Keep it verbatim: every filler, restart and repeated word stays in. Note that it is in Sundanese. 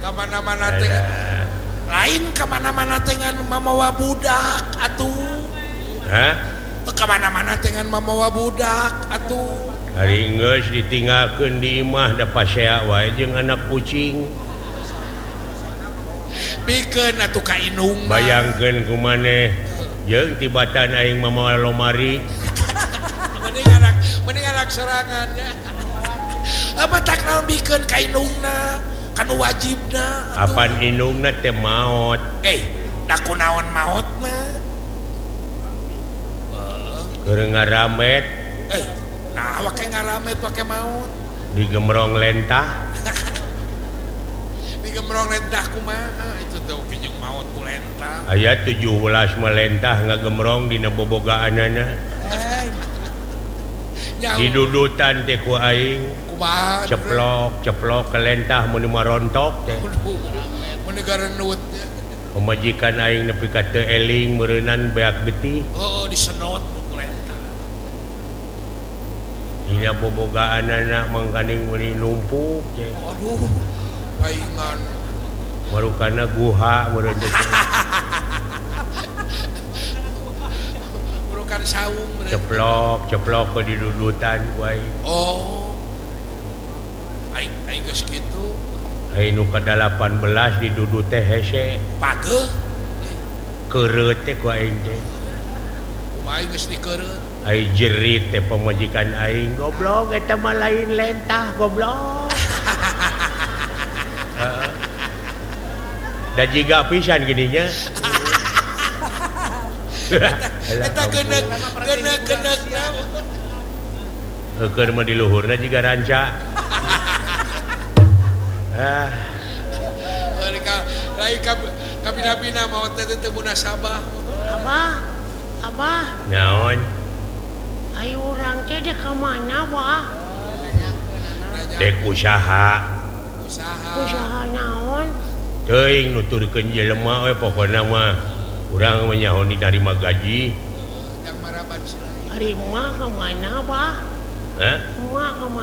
Kemana-mana teh lain kemana-mana dengan mamawa budak atuh. Hah? Kemana-mana dengan mamawa budak atuh. Hari geus ditinggalkeun di imah da pasea wae jeung anak kucing. Pikeun atuh ka indung. Bayangkeun kumaneh jeung tibatan aing mamawa lomari. Mending anak mending anak serangan ya. Apa tak naon pikeun ka indungna kanu wajibna. Apan indungna teh maot. Eh, da kunaon maot mah? Keur ngaramet. Eh, nah wake ngaramet wake maot. Digemrong lentah. Digemrong lentah kumaha itu teh oke jeung maot ku lentah. Aya tujuh belas melentah ngagemrong dina bobogaanana. Didudutan teh ku aing. Kumaha? Ceplok, ceplok ke lentah mun marontok teh. Mun gareunut. Pemajikan aing nepi ka teu eling meureunan beak getih. Oh, disenot ku lentah. Dina bobogaanana mangkaning meuni numpuk teh. Aduh, paingan. Marukana guha meureun teh. Murukan saung meureun. Ceplok, ceplok ke didudutan ku aing. Oh. Aing aing geus kitu. Aing nu ka delapan belas didudut teh hese. Pageuh. Keureut teh ku aing teh. Kumaha aing geus dikeureut. Aing jerit teh pamajikan aing, goblok eta mah lain lentah goblok. Heeh. Da jiga pisan gininya. Eta geuneuk geuneuk-geuneukna. Keur mah di luhurna jiga ranca. Ah, Lain ka lain ka kabina-bina maot teh teu munasabah. Abah, Abah, naon? ayo orang teh dek ke mana, Bah? Dek usaha. Usaha. Usaha naon? Teuing nuturkeun jelema we pokona mah urang mah nyaho ditarima gaji. Yang maraban sila. Ari emak ke mana, Bah? Hah? Emak ke mana?